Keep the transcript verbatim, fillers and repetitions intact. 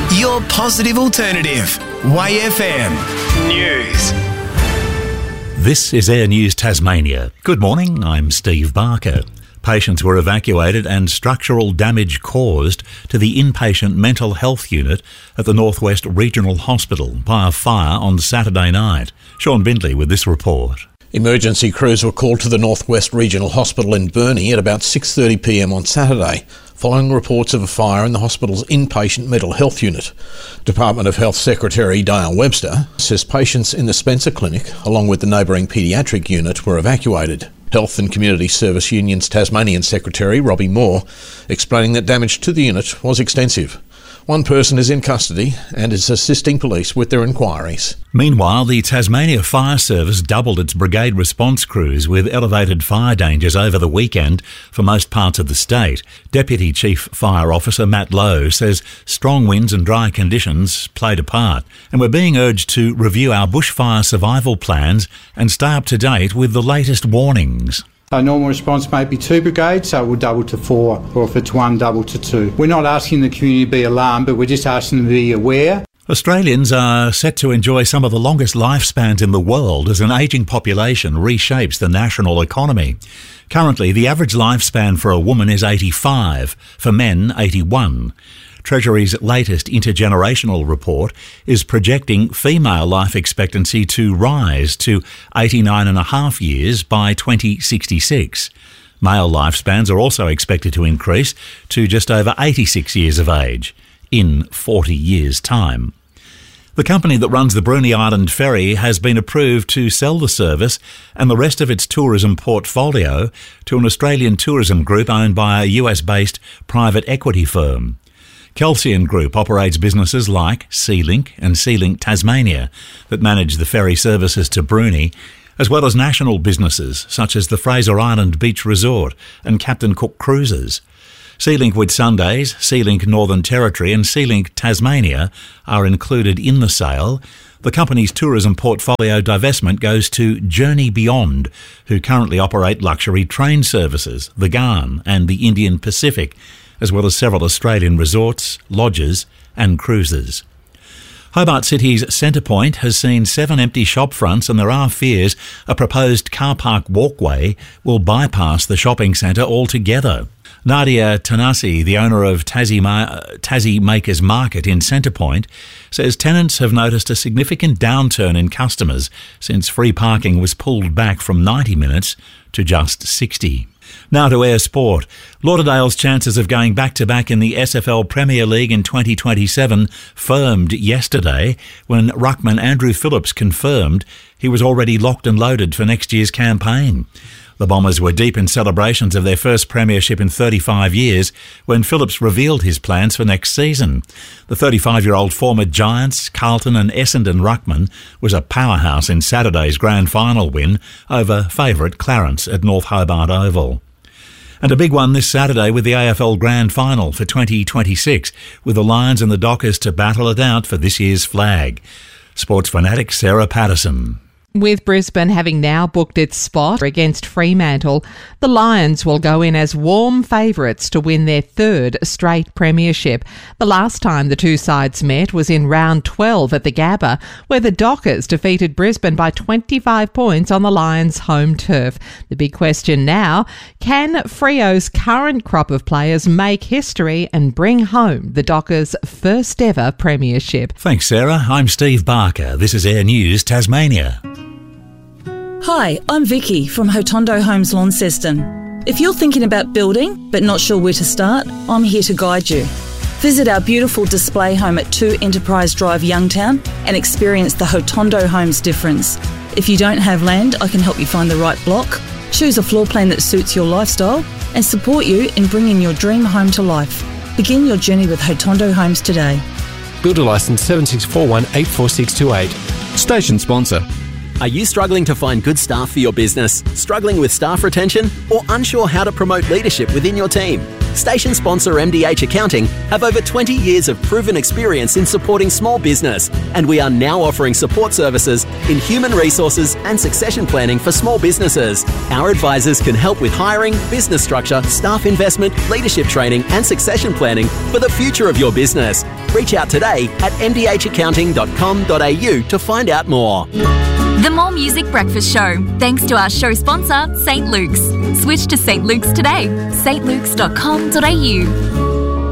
Your positive alternative. Y F M News. This is Air News Tasmania. Good morning, I'm Steve Barker. Patients were evacuated and structural damage caused to the inpatient mental health unit at the Northwest Regional Hospital by a fire on Saturday night. Sean Bindley with this report. Emergency crews were called to the Northwest Regional Hospital in Burnie at about six thirty p m on Saturday, following reports of a fire in the hospital's inpatient mental health unit. Department of Health Secretary Dale Webster says patients in the Spencer Clinic, along with the neighbouring paediatric unit, were evacuated. Health and Community Service Union's Tasmanian Secretary Robbie Moore explaining that damage to the unit was extensive. One person is in custody and is assisting police with their inquiries. Meanwhile, the Tasmania Fire Service doubled its brigade response crews with elevated fire dangers over the weekend for most parts of the state. Deputy Chief Fire Officer Matt Lowe says strong winds and dry conditions played a part, and we're being urged to review our bushfire survival plans and stay up to date with the latest warnings. A normal response may be two brigades, so it will double to four, or if it's one, double to two. We're not asking the community to be alarmed, but we're just asking them to be aware. Australians are set to enjoy some of the longest lifespans in the world as an ageing population reshapes the national economy. Currently, the average lifespan for a woman is eighty-five, for men eighty-one. Treasury's latest intergenerational report is projecting female life expectancy to rise to eighty-nine and a half years by twenty sixty-six. Male lifespans are also expected to increase to just over eighty-six years of age in forty years' time. The company that runs the Bruny Island Ferry has been approved to sell the service and the rest of its tourism portfolio to an Australian tourism group owned by a U S-based private equity firm. Kelsian Group operates businesses like SeaLink and SeaLink Tasmania that manage the ferry services to Bruny, as well as national businesses such as the Fraser Island Beach Resort and Captain Cook Cruises. SeaLink Whitsundays, SeaLink Northern Territory and SeaLink Tasmania are included in the sale. The company's tourism portfolio divestment goes to Journey Beyond, who currently operate luxury train services, the Ghan and the Indian Pacific, as well as several Australian resorts, lodges and cruises. Hobart City's Centrepoint has seen seven empty shop fronts, and there are fears a proposed car park walkway will bypass the shopping centre altogether. Nadia Tanasi, the owner of Tassie, Ma- Tassie Makers Market in Centrepoint, says tenants have noticed a significant downturn in customers since free parking was pulled back from ninety minutes to just sixty. Now to Air Sport. Lauderdale's chances of going back-to-back in the S F L Premier League in twenty twenty-seven firmed yesterday when ruckman Andrew Phillips confirmed he was already locked and loaded for next year's campaign. The Bombers were deep in celebrations of their first premiership in thirty-five years when Phillips revealed his plans for next season. The thirty-five-year-old former Giants, Carlton and Essendon ruckman was a powerhouse in Saturday's grand final win over favourite Clarence at North Hobart Oval. And a big one this Saturday with the A F L Grand Final for twenty twenty-six, with the Lions and the Dockers to battle it out for this year's flag. Sports fanatic Sarah Patterson. With Brisbane having now booked its spot against Fremantle, the Lions will go in as warm favourites to win their third straight premiership. The last time the two sides met was in round twelve at the Gabba, where the Dockers defeated Brisbane by twenty-five points on the Lions' home turf. The big question now, can Freo's current crop of players make history and bring home the Dockers' first ever premiership? Thanks, Sarah. I'm Steve Barker. This is Air News Tasmania. Hi, I'm Vicky from Hotondo Homes Launceston. If you're thinking about building but not sure where to start, I'm here to guide you. Visit our beautiful display home at two Enterprise Drive, Youngtown, and experience the Hotondo Homes difference. If you don't have land, I can help you find the right block, choose a floor plan that suits your lifestyle, and support you in bringing your dream home to life. Begin your journey with Hotondo Homes today. Builder licence seven six four one eight four six two eight. Station sponsor. Are you struggling to find good staff for your business? Struggling with staff retention? Or unsure how to promote leadership within your team? Station sponsor M D H Accounting have over twenty years of proven experience in supporting small business, and we are now offering support services in human resources and succession planning for small businesses. Our advisors can help with hiring, business structure, staff investment, leadership training and succession planning for the future of your business. Reach out today at m d h accounting dot com dot a u to find out more. The More Music Breakfast Show, thanks to our show sponsor, Saint Luke's. Switch to Saint Luke's today. s t luke's dot com dot a u.